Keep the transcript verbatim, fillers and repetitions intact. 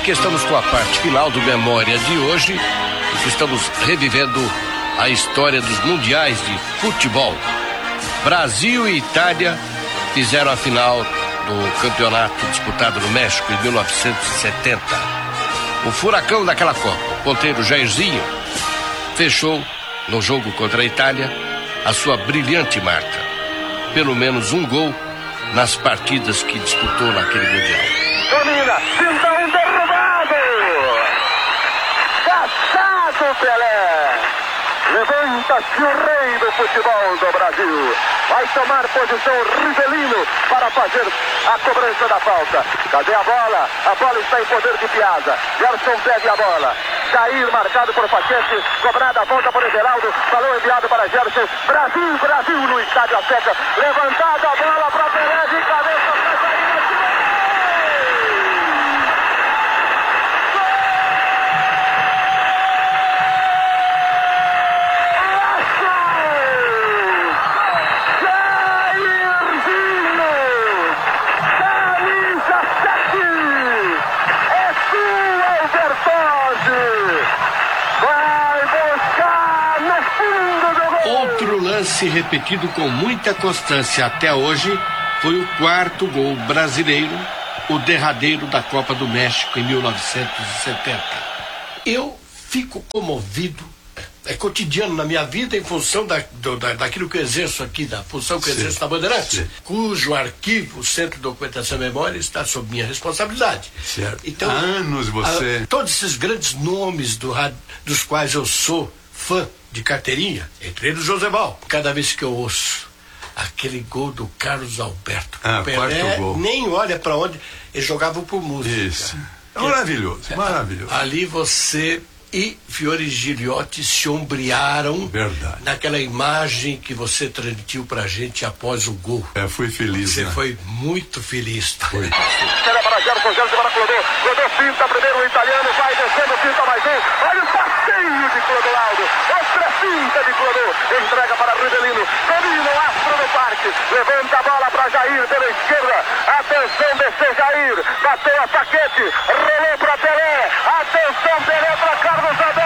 aqui estamos com a parte final do Memória de hoje, em que estamos revivendo a história dos mundiais de futebol. Brasil e Itália fizeram a final do campeonato disputado no México em mil novecentos e setenta. O furacão daquela Copa, o ponteiro Jairzinho, fechou no jogo contra a Itália a sua brilhante marca. Pelo menos um gol nas partidas que disputou naquele mundial. Domina, pinta um derrubado! Caçado Pelé! Levanta-se o rei do futebol do Brasil. Vai tomar posição Rivelino para fazer a cobrança da falta. Cadê a bola? A bola está em poder de Piazza. Gerson pede a bola. Jair marcado por Paquete. Cobrada a volta por Everaldo. Balão enviado para Gerson. Brasil, Brasil no estádio Azteca. Levantada a bola para Pelé de cabeça para Jair. Outro lance repetido com muita constância até hoje foi o quarto gol brasileiro, o derradeiro da Copa do México em mil novecentos e setenta. Eu fico comovido, é cotidiano na minha vida em função da, do, da, daquilo que eu exerço aqui, da função que eu exerço na Bandeirantes, cujo arquivo, o Centro de Documentação e Memória, está sob minha responsabilidade. Certo. Então, há anos você... A, todos esses grandes nomes do, dos quais eu sou fã de carteirinha, entre eles Joséval. Cada vez que eu ouço aquele gol do Carlos Alberto, ah, Pelé quarto gol. Nem olha para onde, eles jogavam por música. Isso. Maravilhoso, é, maravilhoso. Ali você e Fiore Giliotti se ombrearam. Verdade. Naquela imagem que você transmitiu pra gente após o gol. É, fui feliz. Você né? foi muito feliz. Foi. Espera para Gerson, Gerson para Clodô. Clodô pinta primeiro o italiano, vai descendo, pinta mais um. Olha o passeio de Clodoaldo. Outra pinta de Clodô. Entrega para Rivelino. Domina o astro do parque. Levanta a bola para Jair pela esquerda. Atenção, desceu Jair. Bateu a Paquete. Rolou para Pelé. Atenção, Pelé para Carlos Alberto.